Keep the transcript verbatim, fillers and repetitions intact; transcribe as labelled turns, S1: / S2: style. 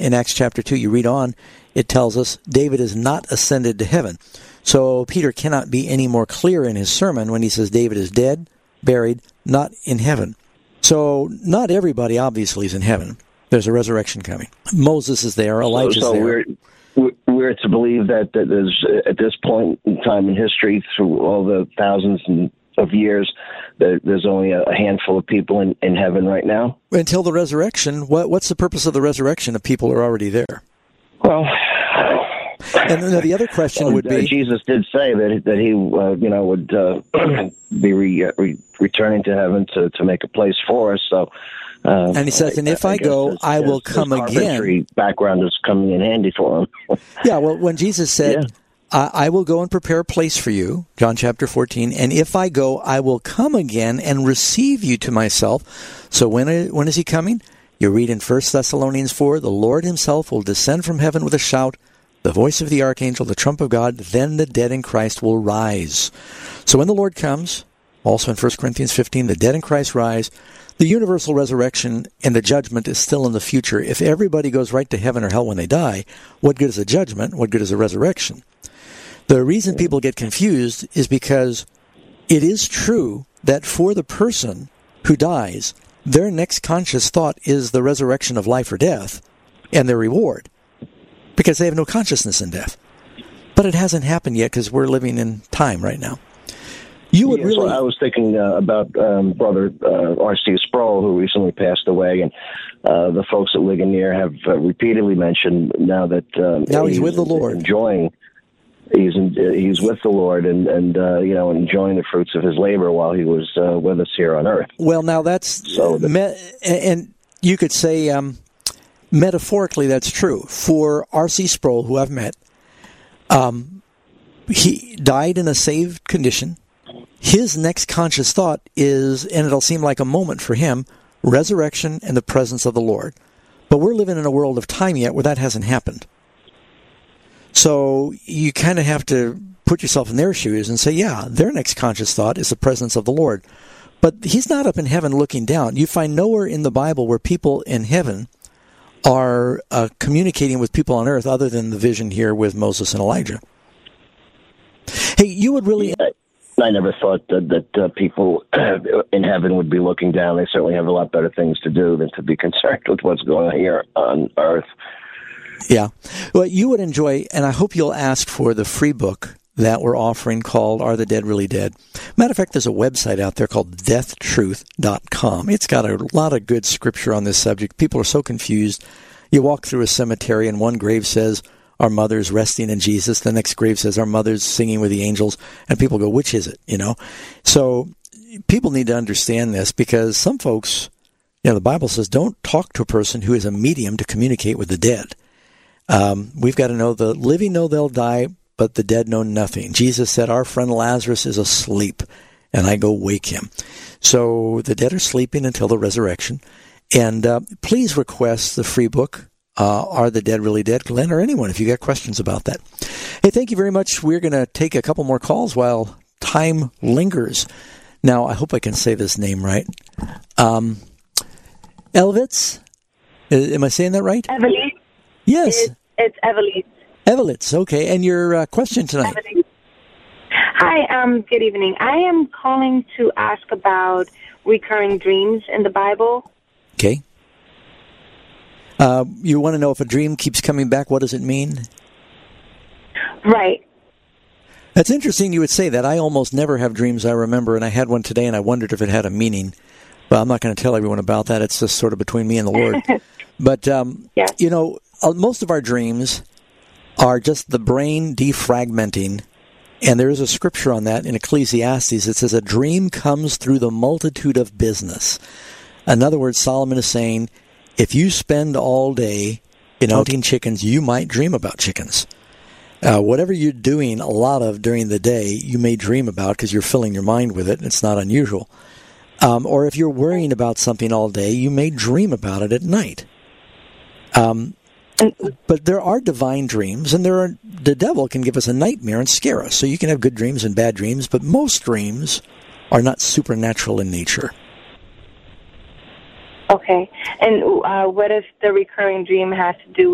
S1: in Acts chapter two, you read on, it tells us David is not ascended to heaven. So Peter cannot be any more clear in his sermon when he says David is dead, buried, not in heaven. So not everybody obviously is in heaven. There's a resurrection coming. Moses is there, Elijah's
S2: so, so
S1: there.
S2: We're, we're to believe that, that there's, at this point in time in history, through all the thousands of years, that there's only a handful of people in, in heaven right now?
S1: Until the resurrection. What, what's the purpose of the resurrection if people are already there?
S2: Well...
S1: And then the other question would be...
S2: Uh, Jesus did say that that he, uh, you know, would uh, be re, re, returning to heaven to, to make a place for us. So, uh,
S1: and he says, "And if I, I go, his, I will his, come his
S2: again." Background is coming in handy for him.
S1: Yeah. Well, when Jesus said,
S2: yeah.
S1: I, "I will go and prepare a place for you," John chapter fourteen, and if I go, I will come again and receive you to myself. So when when is he coming? You read in First Thessalonians four, the Lord himself will descend from heaven with a shout, the voice of the archangel, the trump of God, then the dead in Christ will rise. So when the Lord comes, also in First Corinthians fifteen, the dead in Christ rise. The universal resurrection and the judgment is still in the future. If everybody goes right to heaven or hell when they die, what good is a judgment? What good is a resurrection? The reason people get confused is because it is true that for the person who dies, their next conscious thought is the resurrection of life or death and their reward, because they have no consciousness in death. But it hasn't happened yet because we're living in time right now. You would
S2: yeah,
S1: really.
S2: So I was thinking uh, about um, Brother uh, R C Sproul, who recently passed away, and uh, the folks at Ligonier have uh, repeatedly mentioned now that um,
S1: now he's, he's with the Lord,
S2: enjoying. He's in, he's with the Lord, and and uh, you know enjoying the fruits of his labor while he was uh, with us here on earth.
S1: Well, now that's
S2: so the,
S1: me- and you could say. Um, Metaphorically, that's true. For R C Sproul, who I've met, um, he died in a saved condition. His next conscious thought is, and it'll seem like a moment for him, resurrection and the presence of the Lord. But we're living in a world of time yet where that hasn't happened. So you kind of have to put yourself in their shoes and say, yeah, their next conscious thought is the presence of the Lord. But he's not up in heaven looking down. You find nowhere in the Bible where people in heaven are uh, communicating with people on earth other than the vision here with Moses and Elijah. Hey, you would really...
S2: Yeah, I never thought that, that uh, people in heaven would be looking down. They certainly have a lot better things to do than to be concerned with what's going on here on earth.
S1: Yeah. Well, you would enjoy, and I hope you'll ask for the free book that we're offering called Are the Dead Really Dead? Matter of fact, there's a website out there called death truth dot com. It's got a lot of good scripture on this subject. People are so confused. You walk through a cemetery and one grave says, our mother's resting in Jesus. The next grave says, our mother's singing with the angels. And people go, which is it? You know? So people need to understand this because some folks, you know, the Bible says don't talk to a person who is a medium to communicate with the dead. Um, we've got to know the living know they'll die, but the dead know nothing. Jesus said, our friend Lazarus is asleep, and I go wake him. So the dead are sleeping until the resurrection. And uh, please request the free book, uh, Are the Dead Really Dead? Glenn or anyone, if you got questions about that. Hey, thank you very much. We're going to take a couple more calls while time lingers. Now, I hope I can say this name right. Um, Elvitz? Am I saying that right?
S3: Evelyn.
S1: Yes.
S3: It's, it's Evelyn.
S1: Evelitz, okay. And your uh, question tonight?
S3: Hi, um, good evening. I am calling to ask about recurring dreams in the Bible.
S1: Okay. Uh, you want to know if a dream keeps coming back, what does it mean?
S3: Right.
S1: That's interesting you would say that. I almost never have dreams I remember, and I had one today, and I wondered if it had a meaning. But I'm not going to tell everyone about that. It's just sort of between me and the Lord. But, um,
S3: yeah.
S1: you know, most of our dreams are just the brain defragmenting. And there is a scripture on that in Ecclesiastes. It says, a dream comes through the multitude of business. In other words, Solomon is saying, if you spend all day you know, counting chickens, you might dream about chickens. Uh, whatever you're doing a lot of during the day, you may dream about because you're filling your mind with it. And it's not unusual. Um, or if you're worrying about something all day, you may dream about it at night. Um, but there are divine dreams, and there are the devil can give us a nightmare and scare us. So you can have good dreams and bad dreams, but most dreams are not supernatural in nature.
S3: Okay. And uh, what if the recurring dream has to do